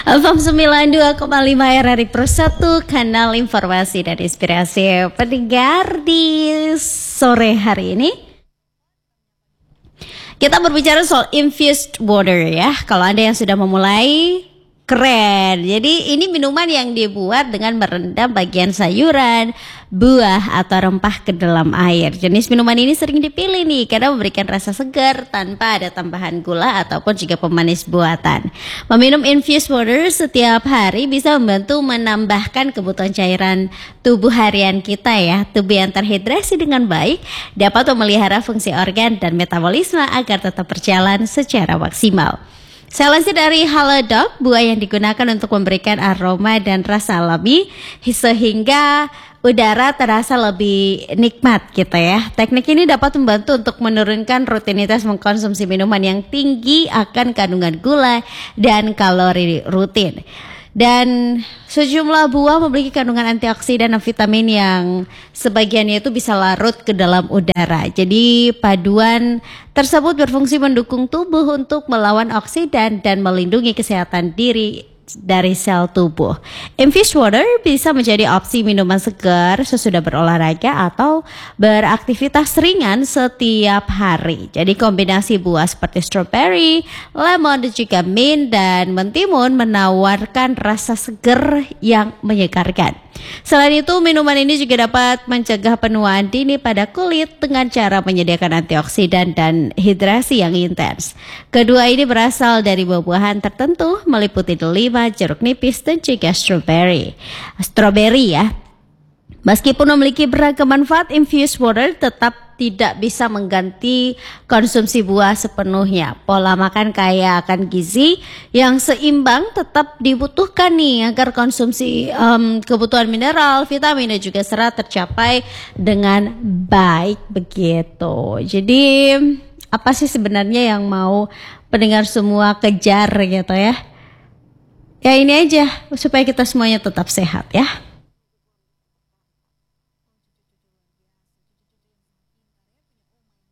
FM 92,5 RRI Pro 1, kanal informasi dan inspirasi pendengar di sore hari ini. Kita berbicara soal infused water ya. Kalau Anda yang sudah memulai, keren. Jadi ini minuman yang dibuat dengan merendam bagian sayuran, buah atau rempah ke dalam air. Jenis minuman ini sering dipilih nih karena memberikan rasa segar tanpa ada tambahan gula ataupun juga pemanis buatan. Meminum infused water setiap hari bisa membantu menambahkan kebutuhan cairan tubuh harian kita ya. Tubuh yang terhidrasi dengan baik dapat memelihara fungsi organ dan metabolisme agar tetap berjalan secara maksimal. Selasi dari halodoc, buah yang digunakan untuk memberikan aroma dan rasa alami sehingga udara terasa lebih nikmat gitu ya. Teknik ini dapat membantu untuk menurunkan rutinitas mengkonsumsi minuman yang tinggi akan kandungan gula dan kalori rutin. Dan sejumlah buah memiliki kandungan antioksidan dan vitamin yang sebagiannya itu bisa larut ke dalam udara. Jadi paduan tersebut berfungsi mendukung tubuh untuk melawan oksidan dan melindungi kesehatan diri dari sel tubuh. Infused water bisa menjadi opsi minuman segar sesudah berolahraga atau beraktivitas ringan setiap hari. Jadi kombinasi buah seperti strawberry, lemon, dan juga mint dan mentimun menawarkan rasa segar yang menyegarkan. Selain itu, minuman ini juga dapat mencegah penuaan dini pada kulit dengan cara menyediakan antioksidan dan hidrasi yang intens. Kedua ini berasal dari buah-buahan tertentu meliputi delima, jeruk nipis, dan juga strawberry ya. Meskipun memiliki beragam manfaat, infused water tetap tidak bisa mengganti konsumsi buah sepenuhnya. Pola makan kaya akan gizi yang seimbang tetap dibutuhkan nih agar konsumsi kebutuhan mineral, vitamin dan juga serat tercapai dengan baik begitu. Jadi apa sih sebenarnya yang mau pendengar semua kejar gitu ya? Ya ini aja supaya kita semuanya tetap sehat ya.